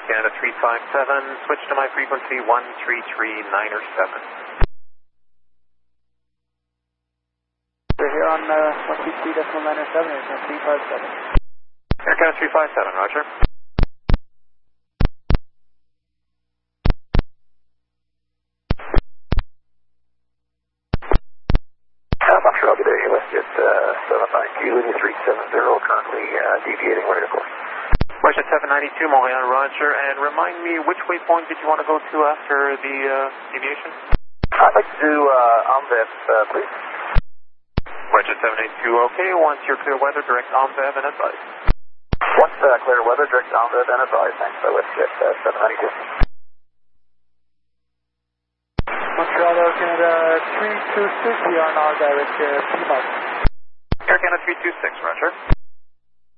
Canada 357, switch to my frequency 133.907. We're here on 133.907, Air Canada 357. Air Canada 357, roger. Montreal, good day, WestJet 792, Linear 370, currently deviating right of course. WestJet 792, Montreal, roger, and remind me which waypoint did you want to go to after the deviation? I'd like to do OMVEV, please. WestJet 782, okay, once you're clear weather, direct OMVEV and advise. Once clear weather, direct OMVEV and advise, thanks, WestJet 792. Montreal, Air Canada 326, we are now direct P-Mark. Air Canada 326, roger.